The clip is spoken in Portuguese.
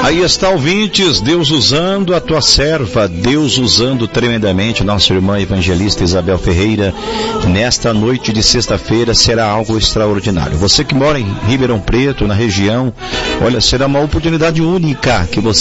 Aí está, ouvintes, Deus usando a tua serva, Deus usando tremendamente nossa irmã evangelista Isabel Ferreira. Nesta noite de sexta-feira será algo extraordinário. Você que mora em Ribeirão Preto, na região, olha, será uma oportunidade única que você